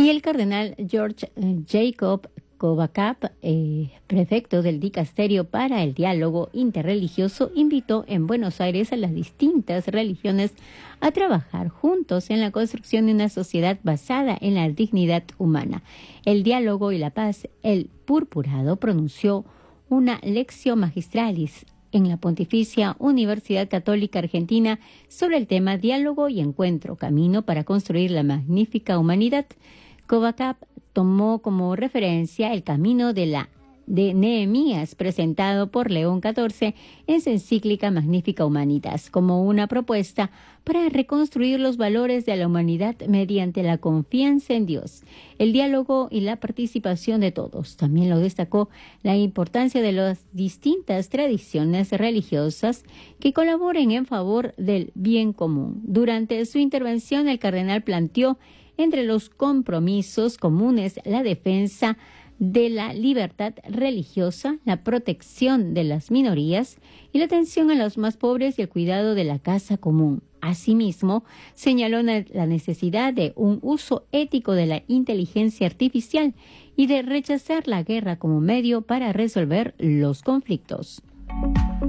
Y el cardenal George Jacob Kovacap, prefecto del Dicasterio para el Diálogo Interreligioso, invitó en Buenos Aires a las distintas religiones a trabajar juntos en la construcción de una sociedad basada en la dignidad humana, el diálogo y la paz. El purpurado pronunció una lectio magistralis en la Pontificia Universidad Católica Argentina sobre el tema Diálogo y Encuentro, camino para construir la magnífica humanidad. Kovacap tomó como referencia el camino de Nehemías presentado por León XIV en su encíclica Magnifica Humanitas como una propuesta para reconstruir los valores de la humanidad mediante la confianza en Dios, el diálogo y la participación de todos. También lo destacó la importancia de las distintas tradiciones religiosas que colaboren en favor del bien común. Durante su intervención, el cardenal planteó entre los compromisos comunes la defensa de la libertad religiosa, la protección de las minorías y la atención a los más pobres y el cuidado de la casa común. Asimismo, señaló la necesidad de un uso ético de la inteligencia artificial y de rechazar la guerra como medio para resolver los conflictos.